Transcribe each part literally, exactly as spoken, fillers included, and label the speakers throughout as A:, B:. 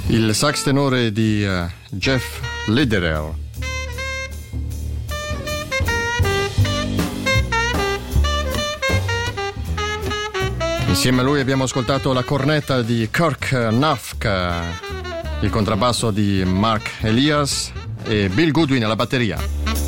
A: Il sax tenore di uh, Jeff Lederer. Insieme a lui abbiamo ascoltato la cornetta di Kirk Nufk, il contrabbasso di Mark Elias e Bill Goodwin alla batteria.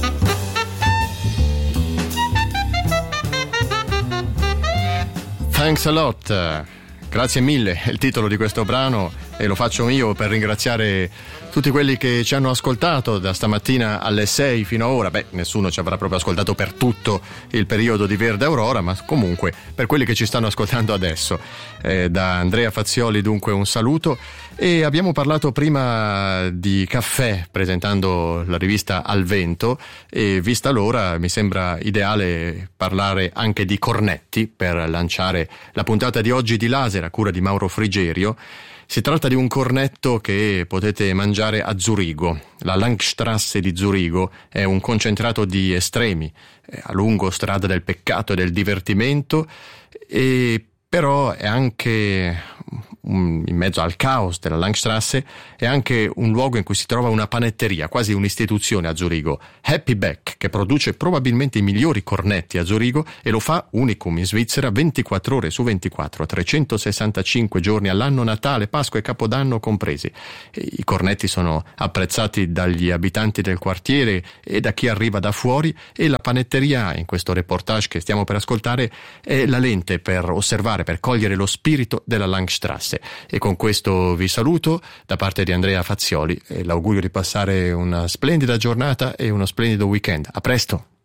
A: Thanks a lot. Grazie mille, è il titolo di questo brano e lo faccio io per ringraziare tutti quelli che ci hanno ascoltato da stamattina alle sei fino a ora. Beh, nessuno ci avrà proprio ascoltato per tutto il periodo di Verde Aurora, ma comunque per quelli che ci stanno ascoltando adesso. Eh, da Andrea Fazioli dunque un saluto. E abbiamo parlato prima di caffè presentando la rivista Al Vento, e vista l'ora mi sembra ideale parlare anche di cornetti per lanciare la puntata di oggi di Laser a cura di Mauro Frigerio. Si tratta di un cornetto che potete mangiare a Zurigo. La Langstrasse di Zurigo è un concentrato di estremi, a lungo strada del peccato e del divertimento, e però è anche in mezzo al caos della Langstrasse, è anche un luogo in cui si trova una panetteria, quasi un'istituzione a Zurigo, Happy Back, che produce probabilmente i migliori cornetti a Zurigo e lo fa unicum in Svizzera ventiquattro ore su ventiquattro, trecentosessantacinque giorni all'anno, Natale, Pasqua e Capodanno compresi. I cornetti sono apprezzati dagli abitanti del quartiere e da chi arriva da fuori, e la panetteria, in questo reportage che stiamo per ascoltare, è la lente per osservare, per cogliere lo spirito della Langstrasse. E con questo vi saluto da parte di Andrea Fazioli e l'augurio di passare una splendida giornata e uno splendido weekend. A presto!